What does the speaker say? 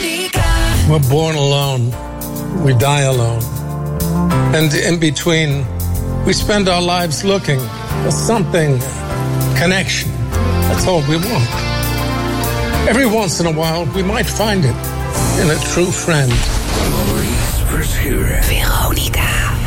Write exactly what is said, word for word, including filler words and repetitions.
We're born alone. We die alone. And in between, we spend our lives looking for something, connection. That's all we want. Every once in a while, we might find it in a true friend. Maurice Verschuren. Veronica.